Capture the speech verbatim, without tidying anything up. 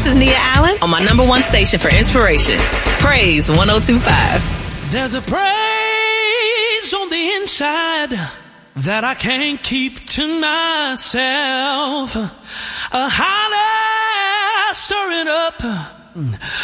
This is Nia Allen on my number one station for inspiration. Praise one oh two point five. There's a praise on the inside that I can't keep to myself. A holler stirring up